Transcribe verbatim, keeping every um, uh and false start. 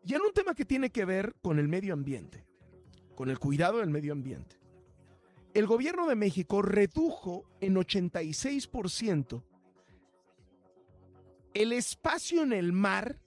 Y en un tema que tiene que ver con el medio ambiente, con el cuidado del medio ambiente, el gobierno de México redujo en ochenta y seis por ciento el espacio en el mar